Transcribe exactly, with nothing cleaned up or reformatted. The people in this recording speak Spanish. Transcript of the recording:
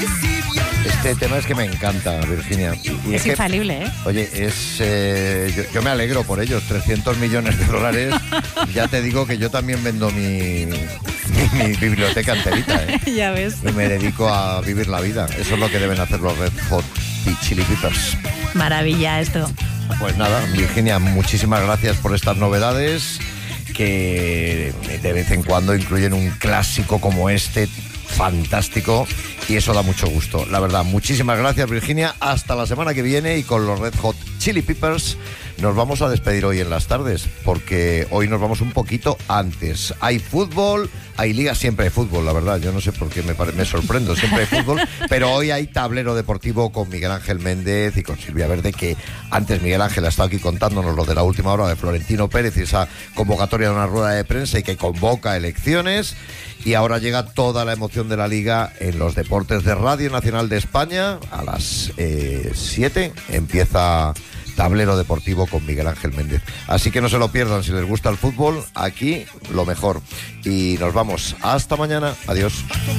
Este tema es que me encanta, Virginia. Y es es infalible, que, ¿eh? Oye, es eh, yo, yo me alegro por ellos, trescientos millones de dólares. Ya te digo que yo también vendo mi, mi, mi biblioteca enterita, ¿eh? Ya ves. Y me dedico a vivir la vida. Eso es lo que deben hacer los Red Hot Chili Peppers. Maravilla esto. Pues nada, Virginia, muchísimas gracias por estas novedades que de vez en cuando incluyen un clásico como este, fantástico, y eso da mucho gusto. La verdad, muchísimas gracias, Virginia. Hasta la semana que viene, y con los Red Hot Chili Peppers nos vamos a despedir hoy en las tardes, porque hoy nos vamos un poquito antes. Hay fútbol, hay liga, siempre hay fútbol, la verdad. Yo no sé por qué me, pare... me sorprendo, siempre hay fútbol, pero hoy hay tablero deportivo con Miguel Ángel Méndez y con Silvia Verde, que antes Miguel Ángel ha estado aquí contándonos lo de la última hora de Florentino Pérez y esa convocatoria de una rueda de prensa y que convoca elecciones. Y ahora llega toda la emoción de la Liga en los deportes de Radio Nacional de España. A las siete empieza Tablero Deportivo con Miguel Ángel Méndez. Así que no se lo pierdan, si les gusta el fútbol, aquí lo mejor. Y nos vamos. Hasta mañana. Adiós.